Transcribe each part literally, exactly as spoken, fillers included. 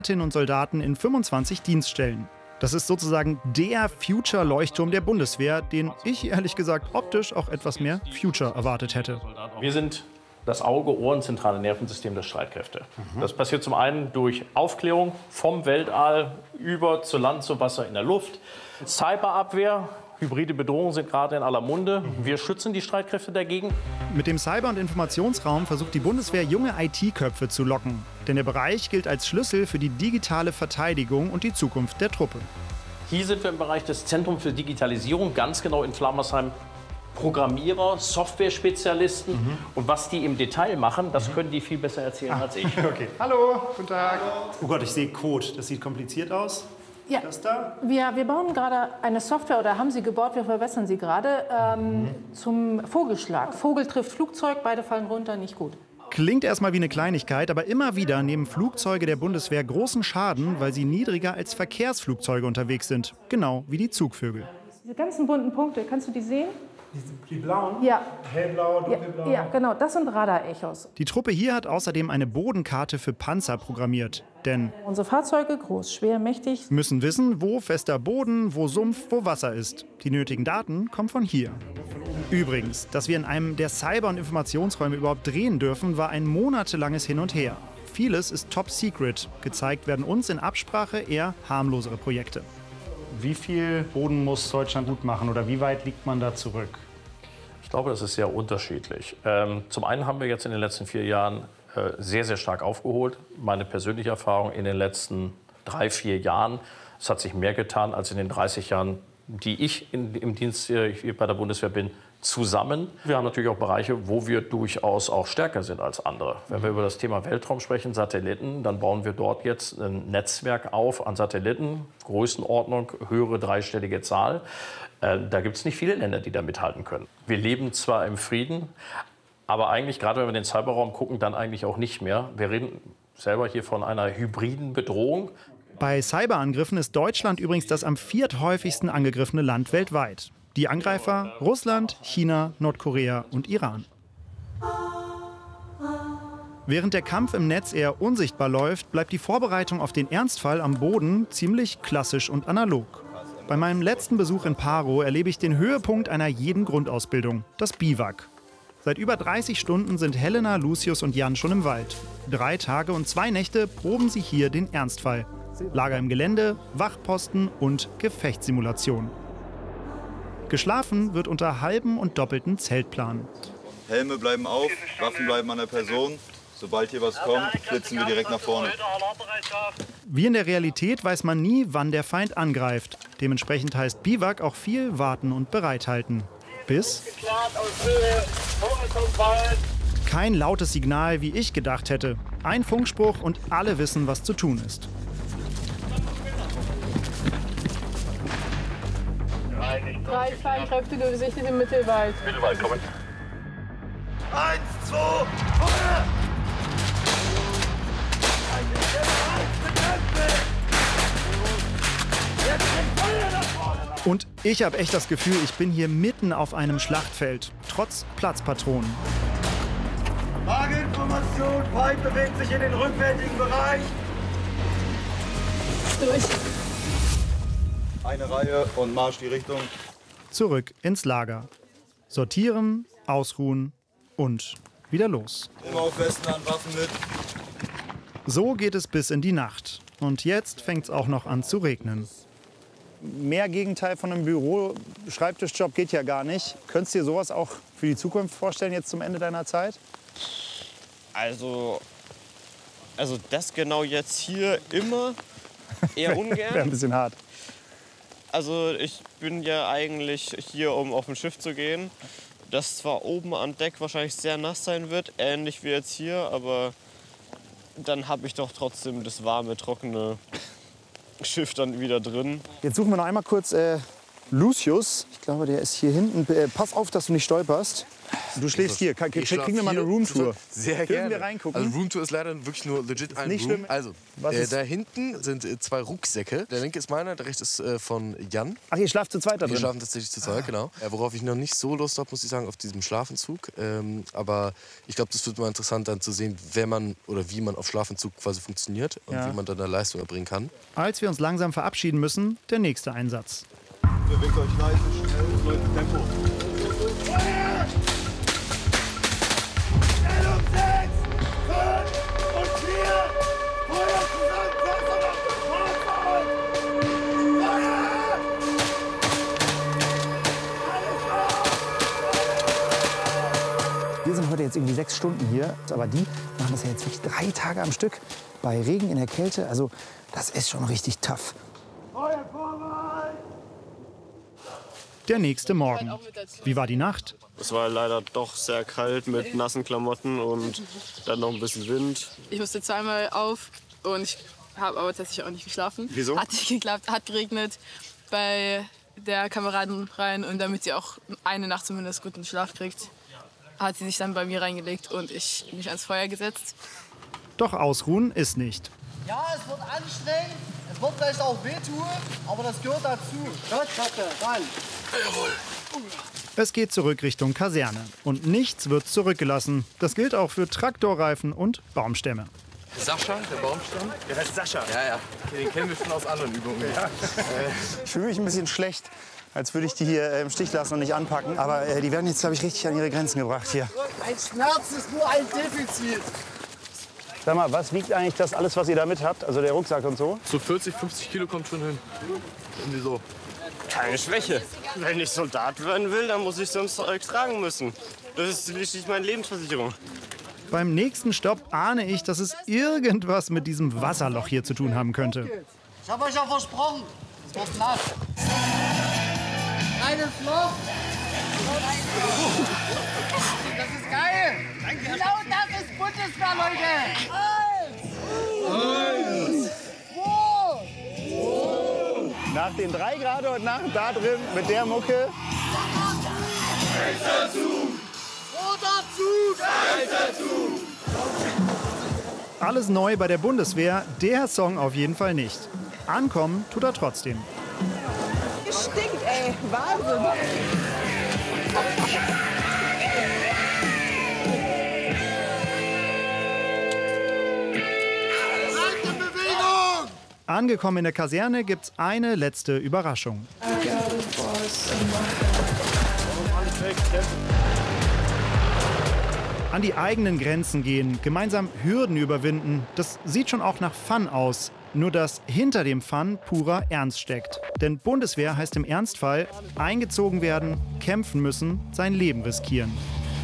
Soldatinnen und Soldaten in fünfundzwanzig Dienststellen. Das ist sozusagen der Future-Leuchtturm der Bundeswehr, den ich ehrlich gesagt optisch auch etwas mehr Future erwartet hätte. Wir sind das Auge, Ohren, zentrale Nervensystem der Streitkräfte. Mhm. Das passiert zum einen durch Aufklärung vom Weltall über zu Land, zu Wasser, in der Luft. Cyberabwehr, hybride Bedrohungen sind gerade in aller Munde. Wir schützen die Streitkräfte dagegen. Mit dem Cyber- und Informationsraum versucht die Bundeswehr, junge I T-Köpfe zu locken. Denn der Bereich gilt als Schlüssel für die digitale Verteidigung und die Zukunft der Truppe. Hier sind wir im Bereich des Zentrums für Digitalisierung, ganz genau in Flamersheim. Programmierer, Software-Spezialisten. Mhm. Und was die im Detail machen, das können die viel besser erzählen ah. als ich. Okay. Hallo, guten Tag. Oh Gott, ich sehe Code. Das sieht kompliziert aus. Ja, das da? Wir, wir bauen gerade eine Software, oder haben sie gebaut, wir verbessern sie gerade, ähm, mhm. zum Vogelschlag. Vogel trifft Flugzeug, beide fallen runter, nicht gut. Klingt erstmal wie eine Kleinigkeit, aber immer wieder nehmen Flugzeuge der Bundeswehr großen Schaden, weil sie niedriger als Verkehrsflugzeuge unterwegs sind. Genau wie die Zugvögel. Diese ganzen bunten Punkte, kannst du die sehen? Die blauen? Ja. Hellblau, dunkelblau? Ja, ja, genau, das sind Radarechos. Die Truppe hier hat außerdem eine Bodenkarte für Panzer programmiert. Denn unsere Fahrzeuge, groß, schwer, mächtig, müssen wissen, wo fester Boden, wo Sumpf, wo Wasser ist. Die nötigen Daten kommen von hier. Übrigens, dass wir in einem der Cyber- und Informationsräume überhaupt drehen dürfen, war ein monatelanges Hin und Her. Vieles ist top secret. Gezeigt werden uns in Absprache eher harmlosere Projekte. Wie viel Boden muss Deutschland gut machen oder wie weit liegt man da zurück? Ich glaube, das ist sehr unterschiedlich. Ähm, zum einen haben wir jetzt in den letzten vier Jahren äh, sehr, sehr stark aufgeholt. Meine persönliche Erfahrung in den letzten drei, vier Jahren, es hat sich mehr getan als in den dreißig Jahren, die ich in, im Dienst hier bei der Bundeswehr bin, zusammen. Wir haben natürlich auch Bereiche, wo wir durchaus auch stärker sind als andere. Wenn wir über das Thema Weltraum sprechen, Satelliten, dann bauen wir dort jetzt ein Netzwerk auf an Satelliten, Größenordnung, höhere dreistellige Zahl. Äh, da gibt es nicht viele Länder, die da mithalten können. Wir leben zwar im Frieden, aber eigentlich, gerade wenn wir in den Cyberraum gucken, dann eigentlich auch nicht mehr. Wir reden selber hier von einer hybriden Bedrohung. Bei Cyberangriffen ist Deutschland übrigens das am vierthäufigsten angegriffene Land weltweit. Die Angreifer Russland, China, Nordkorea und Iran. Während der Kampf im Netz eher unsichtbar läuft, bleibt die Vorbereitung auf den Ernstfall am Boden ziemlich klassisch und analog. Bei meinem letzten Besuch in Paro erlebe ich den Höhepunkt einer jeden Grundausbildung, das Biwak. Seit über dreißig Stunden sind Helena, Lucius und Jan schon im Wald. Drei Tage und zwei Nächte proben sie hier den Ernstfall. Lager im Gelände, Wachposten und Gefechtssimulation. Geschlafen wird unter halben und doppelten Zeltplan. Helme bleiben auf, Waffen bleiben an der Person. Sobald hier was kommt, flitzen wir direkt nach vorne. Wie in der Realität weiß man nie, wann der Feind angreift. Dementsprechend heißt Biwak auch viel warten und bereithalten. Bis kein lautes Signal, wie ich gedacht hätte. Ein Funkspruch und alle wissen, was zu tun ist. Drei Feinkräftige gesichtet im Mittelwald. Mittelwald, kommen. Eins, zwei, Feuer! Und ich habe echt das Gefühl, ich bin hier mitten auf einem Schlachtfeld, trotz Platzpatronen. Lageinformation, Feind bewegt sich in den rückwärtigen Bereich. Durch. Eine Reihe und Marsch die Richtung. Zurück ins Lager. Sortieren, ausruhen und wieder los. Immer auf Westen an, Waffen mit. So geht es bis in die Nacht. Und jetzt fängt es auch noch an zu regnen. Mehr Gegenteil von einem Büro-Schreibtischjob geht ja gar nicht. Könntest du dir sowas auch für die Zukunft vorstellen, jetzt zum Ende deiner Zeit? Also, also das genau jetzt hier immer eher ungern. Wäre ein bisschen hart. Also ich bin ja eigentlich hier, um auf ein Schiff zu gehen, das zwar oben an Deck wahrscheinlich sehr nass sein wird, ähnlich wie jetzt hier, aber dann habe ich doch trotzdem das warme, trockene Schiff dann wieder drin. Jetzt suchen wir noch einmal kurz äh, Lucius. Ich glaube, der ist hier hinten. Äh, pass auf, dass du nicht stolperst. Du schläfst hier. Kann, Ich kriegen wir mal eine hier. Roomtour? Sehr Dürfen gerne. wir reingucken? Also Roomtour ist leider wirklich nur legit ein nicht Room. schlimm. Also, Was äh, ist- da hinten sind äh, zwei Rucksäcke. Der linke ist meiner, der rechte ist äh, von Jan. Ach, ihr schlaft zu zweit da Wir drin? schlafen tatsächlich zu zweit, genau. Äh, worauf ich noch nicht so Lust habe, muss ich sagen, auf diesem Schlafentzug. Ähm, aber ich glaube, das wird mal interessant dann zu sehen, wer man oder wie man auf Schlafentzug quasi funktioniert und Ja. wie man dann eine Leistung erbringen kann. Als wir uns langsam verabschieden müssen, der nächste Einsatz. Bewegt euch leise, schnell, so im Tempo. Wir sind heute jetzt irgendwie sechs Stunden hier, aber die machen das ja jetzt wirklich drei Tage am Stück. Bei Regen in der Kälte, also das ist schon richtig tough. Der nächste Morgen. Wie war die Nacht? Es war leider doch sehr kalt mit nassen Klamotten und dann noch ein bisschen Wind. Ich musste zweimal auf und ich habe aber tatsächlich auch nicht geschlafen. Wieso? Hat nicht geklappt, hat geregnet bei der Kameraden rein und damit sie auch eine Nacht zumindest guten Schlaf kriegt, hat sie sich dann bei mir reingelegt und ich mich ans Feuer gesetzt. Doch ausruhen ist nicht. Ja, es wird anstrengend, es wird vielleicht auch wehtun, aber das gehört dazu. Gott, Kacke, Mann. Jawohl. Es geht zurück Richtung Kaserne. Und nichts wird zurückgelassen. Das gilt auch für Traktorreifen und Baumstämme. Sascha, der Baumstamm. Der heißt Sascha. Ja, ja. Okay, den kennen wir schon aus anderen Übungen. Ja. Ich fühle mich ein bisschen schlecht, als würde ich die hier äh, im Stich lassen und nicht anpacken. Aber äh, die werden jetzt, glaube ich, richtig an ihre Grenzen gebracht hier. Ein Schmerz ist nur ein Defizit. Sag mal, was wiegt eigentlich das alles, was ihr da mit habt? Also der Rucksack und so? So vierzig, fünfzig Kilo kommt schon hin. Irgendwie so. Keine Schwäche. Wenn ich Soldat werden will, dann muss ich sonst Zeug tragen müssen. Das ist schließlich meine Lebensversicherung. Beim nächsten Stopp ahne ich, dass es irgendwas mit diesem Wasserloch hier zu tun haben könnte. Ich habe euch ja versprochen, es wird nass. Kleines Loch. Das ist geil. Genau das ist Bundeswehr, Leute. Eins. Eins. Zwei. Nach den drei Grad und nach da drin mit der Mucke. Roter Zug. Alles neu bei der Bundeswehr, der Song auf jeden Fall nicht. Ankommen tut er trotzdem. Stinkt, ey. Wahnsinn. Angekommen in der Kaserne gibt's eine letzte Überraschung. An die eigenen Grenzen gehen, gemeinsam Hürden überwinden, das sieht schon auch nach Fun aus. Nur dass hinter dem Fun purer Ernst steckt. Denn Bundeswehr heißt im Ernstfall eingezogen werden, kämpfen müssen, sein Leben riskieren.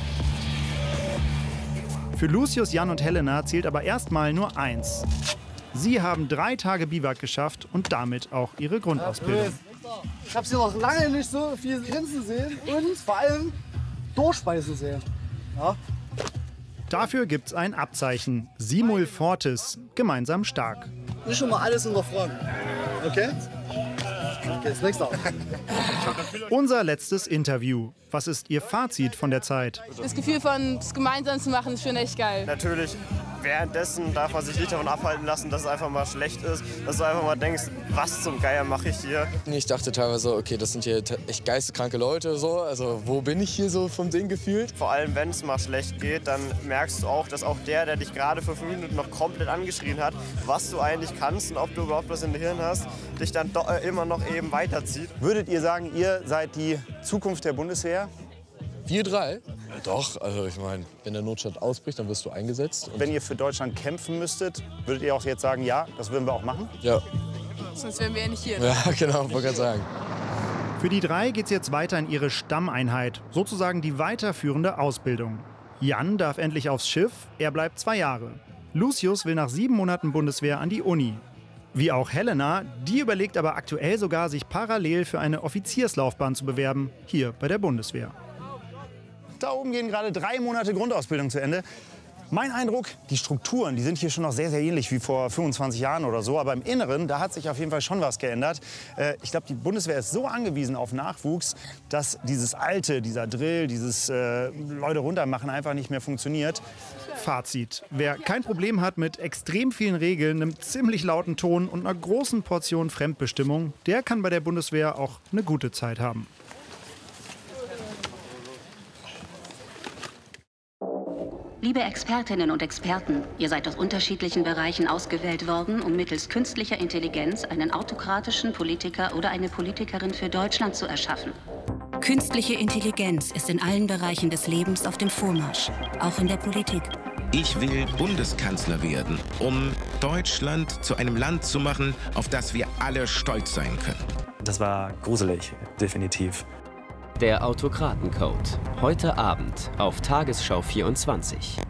Für Lucius, Jan und Helena zählt aber erstmal nur eins. Sie haben drei Tage Biwak geschafft und damit auch ihre Grundausbildung. Ich habe hier noch lange nicht so viel grinsen sehen und vor allem durchspeisen sehen. Ja. Dafür gibt's ein Abzeichen. Simul Fortis, gemeinsam stark. Nicht schon mal alles hinterfragen. Okay? Okay, ist nichts da. Unser letztes Interview. Was ist Ihr Fazit von der Zeit? Das Gefühl von es gemeinsam zu machen ist schon echt geil. Natürlich, währenddessen darf man sich nicht davon abhalten lassen, dass es einfach mal schlecht ist. Dass du einfach mal denkst, was zum Geier mache ich hier? Ich dachte teilweise, okay, das sind hier echt geisteskranke Leute. So. Also wo bin ich hier so vom Ding gefühlt? Vor allem, wenn es mal schlecht geht, dann merkst du auch, dass auch der, der dich gerade für fünf Minuten noch komplett angeschrien hat, was du eigentlich kannst und ob du überhaupt was in der Hirn hast, dich dann doch immer noch eben weiterzieht. Würdet ihr sagen, ihr seid die Zukunft der Bundeswehr? Wir drei? Ja, doch, also ich meine, wenn der Notstand ausbricht, dann wirst du eingesetzt. Und Wenn ihr für Deutschland kämpfen müsstet, würdet ihr auch jetzt sagen, ja, das würden wir auch machen? ja. Sonst wären wir ja nicht hier. Ja, genau, wollte gerade sagen. Für die drei geht's jetzt weiter in ihre Stammeinheit, sozusagen die weiterführende Ausbildung. Jan darf endlich aufs Schiff, er bleibt zwei Jahre. Lucius will nach sieben Monaten Bundeswehr an die Uni. Wie auch Helena, die überlegt aber aktuell sogar, sich parallel für eine Offizierslaufbahn zu bewerben, hier bei der Bundeswehr. Da oben gehen gerade drei Monate Grundausbildung zu Ende. Mein Eindruck, die Strukturen, die sind hier schon noch sehr, sehr ähnlich wie vor fünfundzwanzig Jahren oder so. Aber im Inneren, da hat sich auf jeden Fall schon was geändert. Äh, ich glaube, die Bundeswehr ist so angewiesen auf Nachwuchs, dass dieses Alte, dieser Drill, dieses äh, Leute runtermachen einfach nicht mehr funktioniert. Fazit. Wer kein Problem hat mit extrem vielen Regeln, einem ziemlich lauten Ton und einer großen Portion Fremdbestimmung, der kann bei der Bundeswehr auch eine gute Zeit haben. Liebe Expertinnen und Experten, ihr seid aus unterschiedlichen Bereichen ausgewählt worden, um mittels künstlicher Intelligenz einen autokratischen Politiker oder eine Politikerin für Deutschland zu erschaffen. Künstliche Intelligenz ist in allen Bereichen des Lebens auf dem Vormarsch, auch in der Politik. Ich will Bundeskanzler werden, um Deutschland zu einem Land zu machen, auf das wir alle stolz sein können. Das war gruselig, definitiv. Der Autokratencode. Heute Abend auf Tagesschau vierundzwanzig.